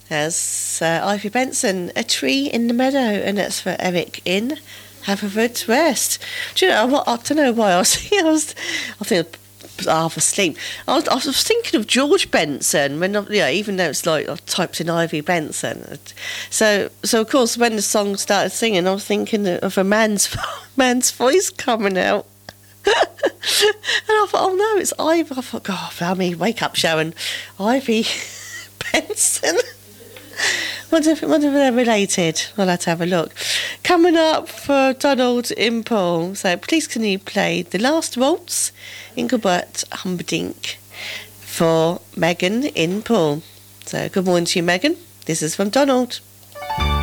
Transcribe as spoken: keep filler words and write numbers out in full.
As uh, Ivy Benson, A Tree in the Meadow, and that's for Eric in Haverfordwest. Do you know what? I don't know why I was. I was. I think I was half asleep. I was, I was thinking of George Benson when, yeah, even though it's like I typed in Ivy Benson. So, so of course, when the song started singing, I was thinking of a man's man's voice coming out. And I thought, oh no, it's Ivy. I thought, God, family, wake up, Sharon. Ivy Benson. Wonder if, wonder if they're related. I'll have to have a look. Coming up for Donald in Paul. So please can you play The Last Waltz in Gilbert Humperdinck for Megan in Paul. So good morning to you, Megan. This is from Donald.